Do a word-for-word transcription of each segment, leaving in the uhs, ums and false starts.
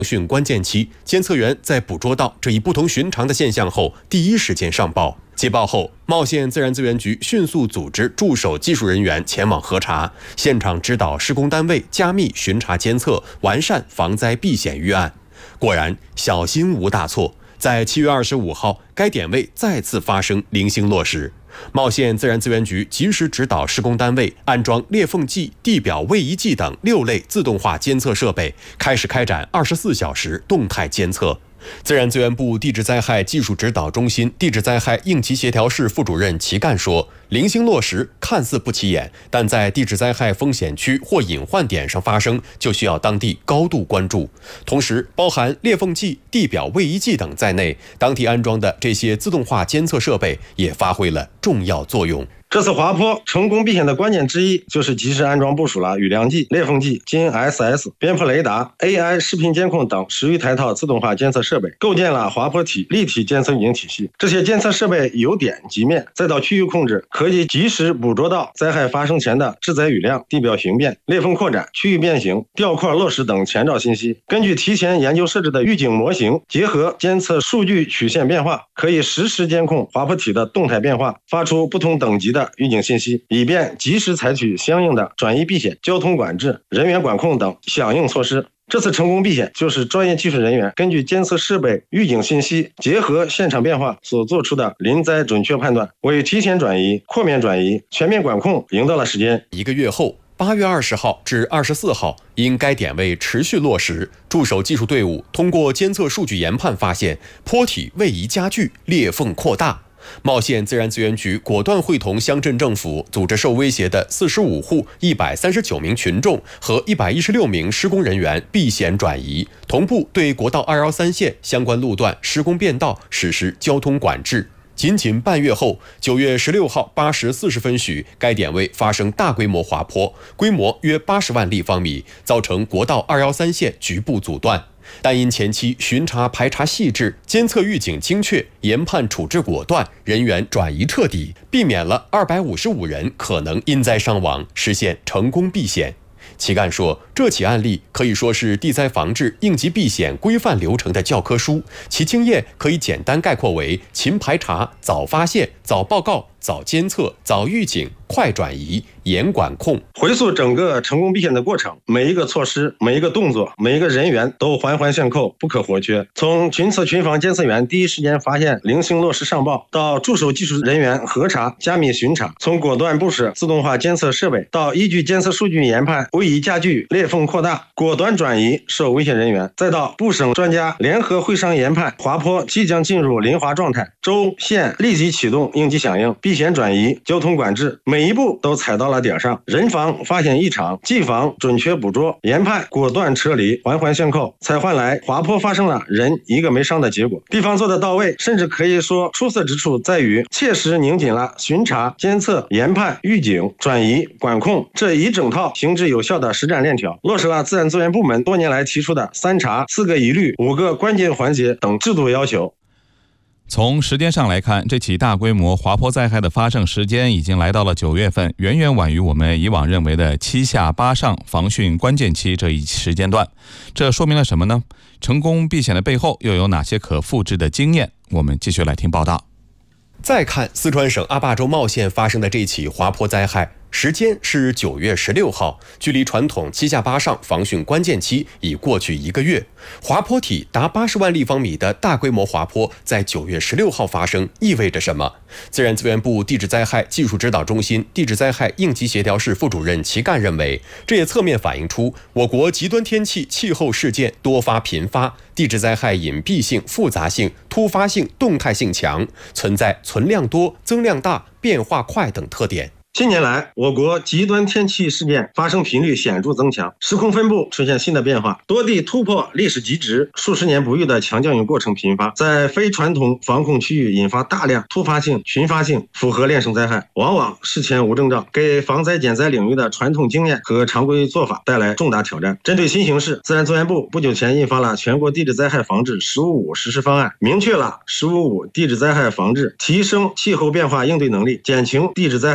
汛关键期，监测员在捕捉到这一不同寻常的现象后，第一时间上报。接报后，茂县自然资源局迅速组织驻守技术人员前往核查，现场指导施工单位加密巡查监测，完善防灾避险预案。果然，小心无大错。在七月二十五号，该点位再次发生零星落石。茂县自然资源局及时指导施工单位安装裂缝计、地表位移计等六类自动化监测设备，开始开展二十四小时动态监测。自然资源部地质灾害技术指导中心地质灾害应急协调室副主任齐干说，零星落石看似不起眼，但在地质灾害风险区或隐患点上发生，就需要当地高度关注。同时，包含裂缝计、地表位移计等在内，当地安装的这些自动化监测设备也发挥了重要作用。 这次滑坡成功避险的关键之一，就是及时安装部署了雨量计、裂缝计、金 S S、边坡雷达、A I 视频监控等十余台套自动化监测设备，构建了滑坡体立体监测预警体系。这些监测设备由点及面，再到区域控制，可以及时捕捉到灾害发生前的致灾雨量、地表形变、裂缝扩展、区域变形、掉块落石等前兆信息。根据提前研究设置的预警模型，结合监测数据曲线变化，可以实时监控滑坡体的动态变化，发出不同等级的预警信息，以便及时采取相应的转移避险、交通管制、人员管控等响应措施。这次成功避险，就是专业技术人员根据监测设备预警信息，结合现场变化所做出的临灾准确判断，为提前转移、扩面转移、全面管控赢得了时间。 一个月后，八月二十号至二十四号，因该点位持续落石，驻守技术队伍通过监测数据研判发现，坡体位移加剧，裂缝扩大。茂县自然资源局果断会同乡镇政府，组织受威胁的四十五户一百三十九名群众和一百一十六名施工人员避险转移，同步对国道二一三线相关路段施工变道实施交通管制。仅仅半月后，九月十六号八时四十分许，该点位发生大规模滑坡，规模约八十万立方米，造成国道二一三线局部阻断。但因前期巡查排查细致，监测预警精确，研判处置果断，人员转移彻底，避免了二百五十五人可能因灾伤亡，实现成功避险。齐干说，这起案例可以说是地灾防治应急避险规范流程的教科书，其经验可以简单概括为勤排查、早发现、早报告、早监测、早预警、快转移、严管控。 回溯整个成功避险的过程，每一个措施、每一个动作、每一个人员都环环相扣，不可或缺。从群测群防监测员第一时间发现零星落石上报，到驻守技术人员核查、加密巡查；从果断部署自动化监测设备，到依据监测数据研判位移加剧、裂缝扩大，果断转移受危险人员；再到部省专家联合会商研判滑坡即将进入临滑状态，州县立即启动应急响应、避险转移、交通管制，每一步都踩到了点上。人防发现异常，技防准确捕捉，研判果断撤离，环环相扣，才换来滑坡发生了人一个没伤的结果。地方做得到位，甚至可以说出色之处在于切实拧紧了巡查、监测、研判、预警、转移、管控这一整套行之有效的实战链条，落实了自然资源部门多年来提出的三查、四个一律、五个关键环节等制度要求。 从时间上来看，这起大规模滑坡灾害的发生时间已经来到了九月份，远远晚于我们以往认为的七下八上防汛关键期这一时间段。这说明了什么呢？成功避险的背后又有哪些可复制的经验？我们继续来听报道。 再看四川省阿坝州茂县发生的这起滑坡灾害，时间是九月十六号，距离传统七下八上防汛关键期已过去一个月。滑坡体达八十万立方米的大规模滑坡在九月十六号发生，意味着什么？自然资源部地质灾害技术指导中心地质灾害应急协调室副主任齐干认为，这也侧面反映出我国极端天气气候事件多发频发，地质灾害隐蔽性、复杂性、突发性、动态性强，存在存量多、增量大、变化快等特点。 近年来，我国极端天气事件发生频率显著增强，时空分布出现新的变化，多地突破历史极值，数十年不遇的强降雨过程频发，在非传统防控区域引发大量突发性、群发性复合链生灾害，往往事前无征兆，给防灾减灾领域的传统经验和常规做法带来重大挑战。针对新形势，自然资源部不久前印发了全国地质灾害防治“十五五”实施方案，明确了“十五五”地质灾害防治提升气候变化应对能力、减轻地质灾害风险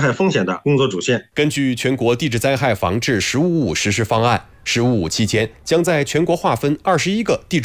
的工作主线。 根据全国地质灾害防治“十五五”实施方案，“十五五”期间将在全国划分二十一个地质